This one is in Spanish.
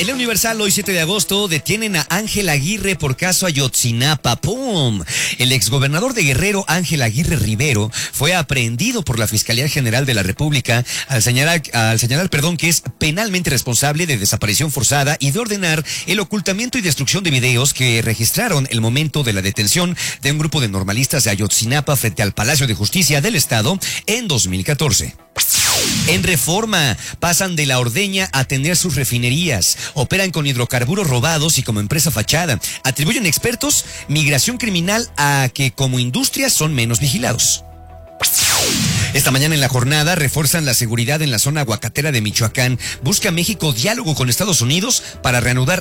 El Universal, hoy 7 de agosto, detienen a Ángel Aguirre por caso Ayotzinapa. ¡Pum! El exgobernador de Guerrero, Ángel Aguirre Rivero, fue aprehendido por la Fiscalía General de la República al señalar, que es penalmente responsable de desaparición forzada y de ordenar el ocultamiento y destrucción de videos que registraron el momento de la detención de un grupo de normalistas de Ayotzinapa frente al Palacio de Justicia del Estado en 2014. En Reforma, pasan de la ordeña a tener sus refinerías, operan con hidrocarburos robados y como empresa fachada. Atribuyen expertos migración criminal a que como industria son menos vigilados. Esta mañana en La Jornada refuerzan la seguridad en la zona aguacatera de Michoacán. Busca México diálogo con Estados Unidos para reanudar